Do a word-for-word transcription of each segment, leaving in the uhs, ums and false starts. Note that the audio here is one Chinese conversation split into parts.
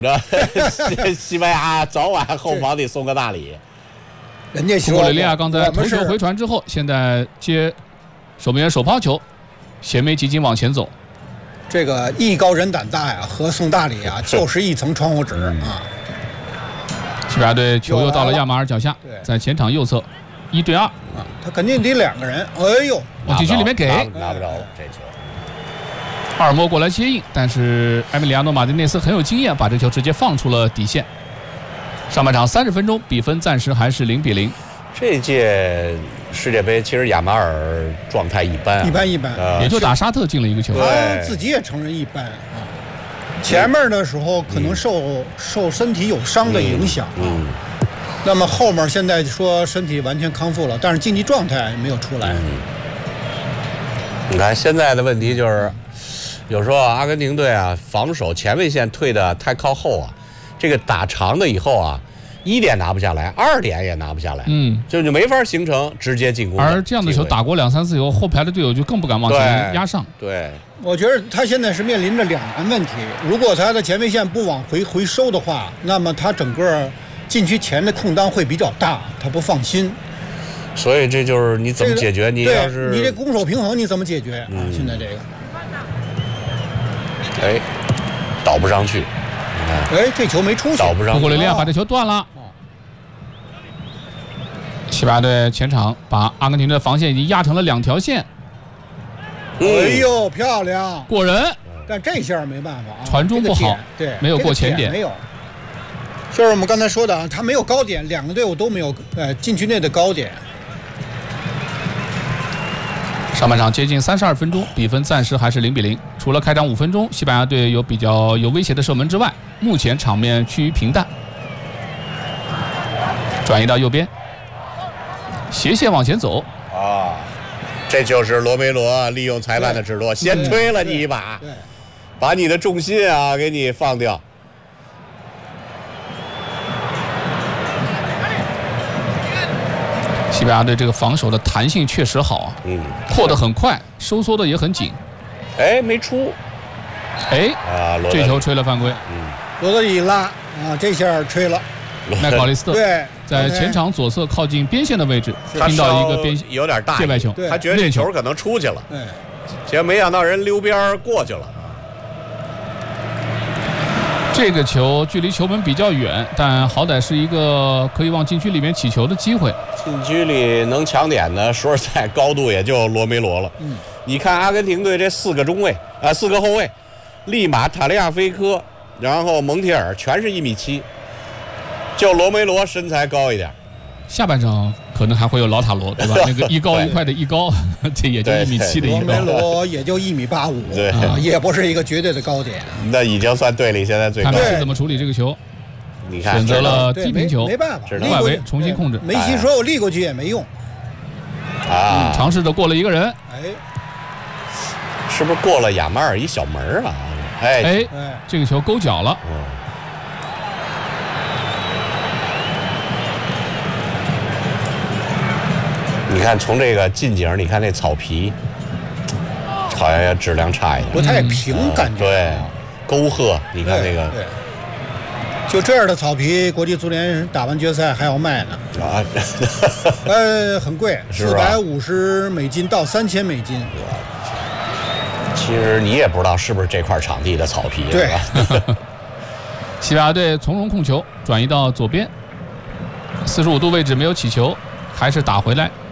西班牙早晚后防得送个大礼。 人家库库雷利亚刚才头球回传之后，现在接守门员手抛球，斜眉急紧往前走。 这个艺高人胆大呀，和送大礼啊，就是一层窗户纸啊。 西班牙队球又到了亚马尔脚下，在前场右侧，一对二啊，他肯定得两个人。哎呦， 往禁区里面给， 拿不着了这球。 阿尔莫过来接应，但是埃米里亚诺·马丁内斯很有经验，把这球直接放出了底线。上半场三十分钟，比分暂时还是零比零。 这届世界杯其实亚马尔状态一般、啊， 一般一般， 呃、也就打沙特进了一个球。 他自己也承认一般啊。前面的时候可能受、嗯、受身体有伤的影响啊。嗯嗯、那么后面现在说身体完全康复了，但是竞技状态没有出来。嗯、 你看现在的问题就是。有时候阿根廷队啊，防守前卫线退的太靠后啊，这个打长的以后啊，一点拿不下来，二点也拿不下来， 嗯， 就就没法形成直接进攻。 而这样的球打过两三次以后，后排的队友就更不敢往前压上。 对， 我觉得他现在是面临着两难问题。如果他的前卫线不往回回收的话，那么他整个禁区前的空当会比较大，他不放心。 所以这就是你怎么解决？这个、你要是你这攻守平衡你怎么解决、嗯、啊？现在这个。 哎，倒不上去， 哎，这球没出去， 倒不上去。 库库雷利亚把这球断了。西班牙队前场把阿根廷的防线已经压成了两条线。 哎呦，漂亮， 过人。 但这下没办法啊， 传中不好， 这个、对， 没有过前点， 没有。就是我们刚才说的啊，他没有高点，两个队伍都没有呃禁区内的高点。 上半场接近三十二分钟，比分暂时还是零比零。除了开场五分钟，西班牙队有比较有威胁的射门之外，目前场面趋于平淡。转移到右边，斜线往前走。 啊，这就是罗梅罗利用裁判的指落，先推了你一把，把你的重心啊给你放掉。 西班牙队这个防守的弹性确实好啊，嗯，扩得很快，收缩的也很紧。 哎，没出， 哎，啊，这球吹了犯规。 嗯，罗德里拉啊，这下吹了。 麦考利斯特对， 在前场左侧靠近边线的位置，听到一个边有点大界外球， 他觉得这球可能出去了，对，结果没想到人溜边过去了。 这个球距离球门比较远，但好歹是一个可以往禁区里面起球的机会。 禁区里能抢点的，说实在，高度也就罗梅罗了。嗯，你看阿根廷队这四个中卫啊、呃，四个后卫，利马、塔利亚菲科，然后蒙铁尔，全是一米七，就罗梅罗身材高一点。 下半场可能还会有老塔罗，对吧？那个一高一快的一高，这也就一米七的一高。 罗梅罗也就一米八五，对、啊，也不是一个绝对的高点。 那已经算队里现在最高。 看梅西怎么处理这个球？ 你看， 选择了低平球， 没办法， 外围重新控制。 梅西说我立过去也没用， 啊， 尝试着过了一个人， 哎， 是不是过了亚马尔一小门啊？哎哎，这个球勾脚了。嗯， 你看，从这个近景，你看那草皮，好像要质量差一点， 不太平，感觉、 嗯、对，沟壑，你看那个， 对，就这样的草皮，国际足联打完决赛还要卖呢，啊，呃，很贵，四百五十美金到三千美金。 其实你也不知道是不是这块场地的草皮， 对。 西班牙队从容控球，转移到左边，四十五度位置没有起球，还是打回来。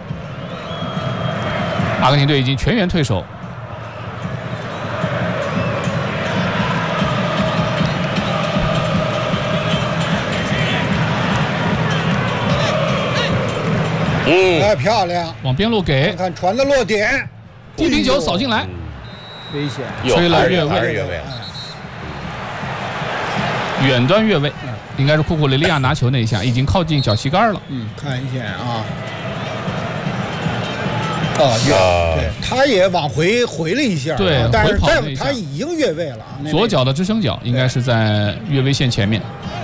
阿根廷队已经全员退守， 嗯， 哎，漂亮， 往边路给， 看看传的落点， 低平球扫进来， 危险， 吹了越位， 越位了， 远端越位，应该是库库雷利亚拿球那一下已经靠近脚膝盖了。 嗯，看一下啊。啊，对，他也往回回了一下， 对， 但是在他已经越位了啊， 左脚的支撑脚应该是在越位线前面。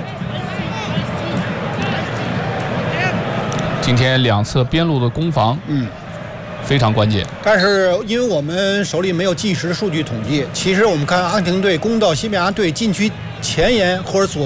今天两侧边路的攻防，嗯，非常关键。 但是因为我们手里没有即时数据统计，其实我们看阿根廷队攻到西班牙队禁区前沿或者左